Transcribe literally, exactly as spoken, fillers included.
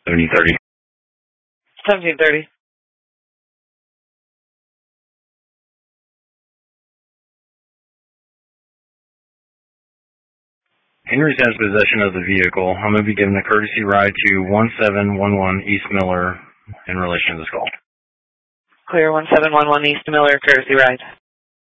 seventeen thirty. seventeen thirty. Henry's has possession of the vehicle. I'm going to be giving a courtesy ride to one seven one one East Miller in relation to this call. Clear one seven one one East Miller, courtesy ride.